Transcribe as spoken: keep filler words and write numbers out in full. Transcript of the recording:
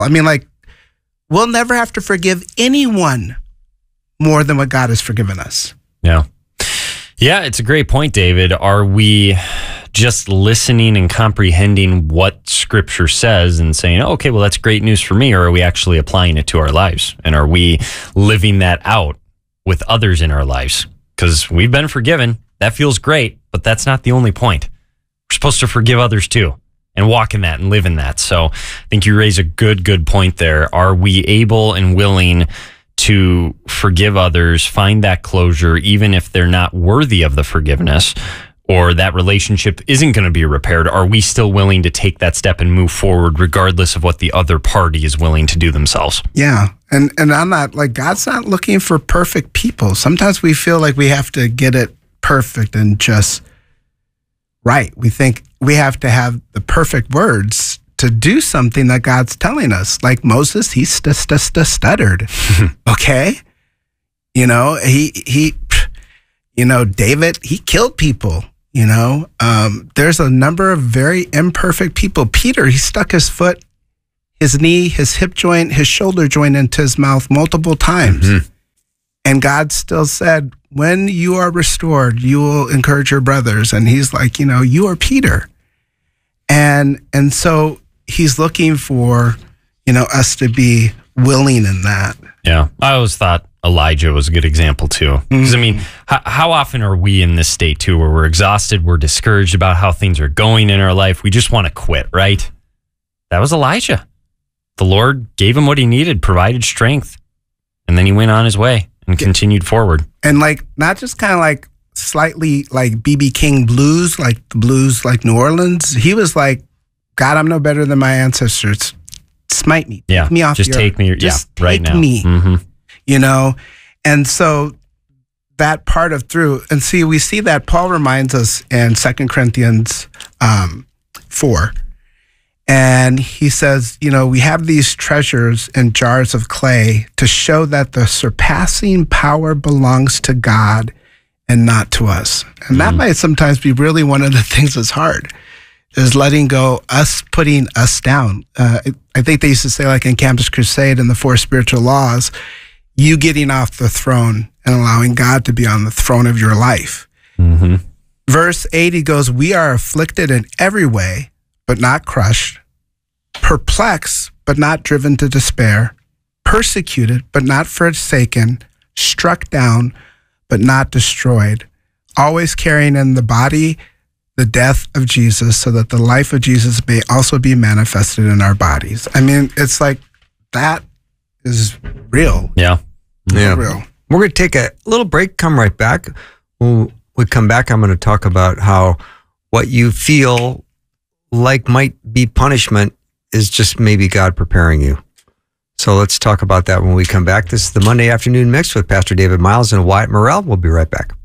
I mean, like, we'll never have to forgive anyone more than what God has forgiven us. Yeah. Yeah, it's a great point, David. Are we just listening and comprehending what Scripture says and saying, oh, okay, well, that's great news for me, or are we actually applying it to our lives? And are we living that out with others in our lives? Because we've been forgiven. That feels great, but that's not the only point. We're supposed to forgive others too and walk in that and live in that. So I think you raise a good, good point there. Are we able and willing to forgive others, find that closure, even if they're not worthy of the forgiveness, or that relationship isn't going to be repaired? Are we still willing to take that step and move forward regardless of what the other party is willing to do themselves? Yeah. And and I'm not, like, God's not looking for perfect people. Sometimes we feel like we have to get it perfect and just right. We think we have to have the perfect words to do something that God's telling us. Like Moses, he st- st- st- stuttered. Okay? You know, he, he, you know, David, he killed people. You know, um, there's a number of very imperfect people. Peter, he stuck his foot, his knee, his hip joint, his shoulder joint into his mouth multiple times. Mm-hmm. And God still said, when you are restored, you will encourage your brothers. And he's like, you know, you are Peter. And and so he's looking for, you know, us to be willing in that. Yeah. I always thought Elijah was a good example too. Because, mm-hmm. I mean, how, how often are we in this state too, where we're exhausted, we're discouraged about how things are going in our life, we just want to quit, right? That was Elijah. The Lord gave him what he needed, provided strength, and then he went on his way and continued forward. And like, not just kind of like slightly like B B King blues, like the blues like New Orleans. He was like, God, I'm no better than my ancestors. Smite me. Yeah. Take me off just the take earth. me. Just yeah. Right take now. me. Mm-hmm. You know? And so that part of through, and see, we see that Paul reminds us in Second Corinthians um, four. And he says, you know, we have these treasures in jars of clay to show that the surpassing power belongs to God and not to us. And that mm-hmm. might sometimes be really one of the things that's hard, is letting go, us putting us down. Uh, I think they used to say, like in Campus Crusade and the Four Spiritual Laws, you getting off the throne and allowing God to be on the throne of your life. Mm-hmm. Verse eighty goes, we are afflicted in every way, but not crushed, perplexed, but not driven to despair, persecuted, but not forsaken, struck down, but not destroyed, always carrying in the body the death of Jesus, so that the life of Jesus may also be manifested in our bodies. I mean, it's like, that is real. Yeah. Yeah. Real. We're going to take a little break, come right back. When we come back, I'm going to talk about how what you feel like might be punishment is just maybe God preparing you. So let's talk about that when we come back. This is the Monday Afternoon Mix with Pastor David Miles and Wyatt Morrell. We'll be right back.